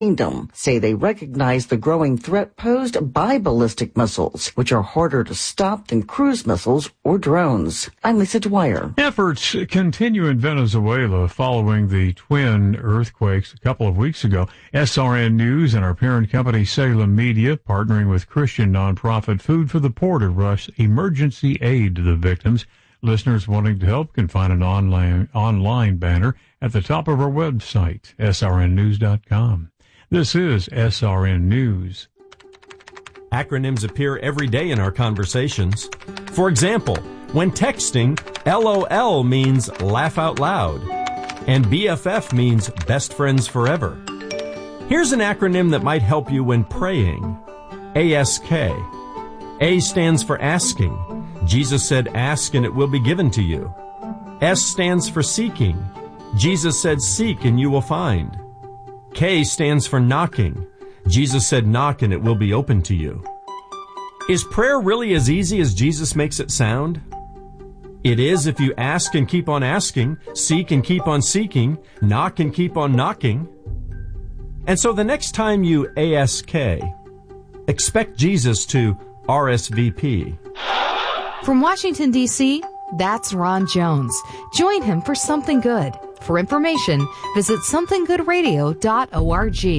Kingdom say they recognize the growing threat posed by ballistic missiles, which are harder to stop than cruise missiles or drones. I'm Lisa Dwyer. Efforts continue in Venezuela following the twin earthquakes a couple of weeks ago. SRN News and our parent company Salem Media, partnering with Christian nonprofit Food for the Poor to rush emergency aid to the victims. Listeners wanting to help can find an online banner at the top of our website, srnnews.com. This is SRN News. Acronyms appear every day in our conversations. For example, when texting, LOL means laugh out loud, and BFF means best friends forever. Here's an acronym that might help you when praying. ASK. A stands for asking. Jesus said, ask and it will be given to you. S stands for seeking. Jesus said, seek and you will find. K stands for knocking. Jesus said, knock and it will be open to you. Is prayer really as easy as Jesus makes it sound? It is if you ask and keep on asking, seek and keep on seeking, knock and keep on knocking. And so the next time you ASK, expect Jesus to RSVP. From Washington, D.C., that's Ron Jones. Join him for Something Good. For information, visit somethinggoodradio.org.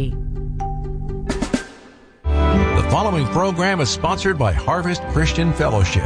The following program is sponsored by Harvest Christian Fellowship.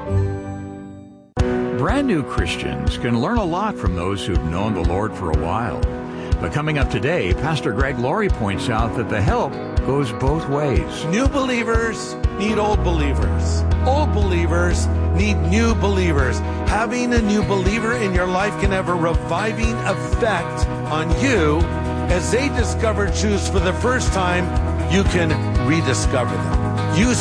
Brand new Christians can learn a lot from those who've known the Lord for a while. But coming up today, Pastor Greg Laurie points out that the help goes both ways. New believers need old believers. Old believers need new believers. Having a new believer in your life can have a reviving effect on you. As they discover truths for the first time, you can rediscover them. You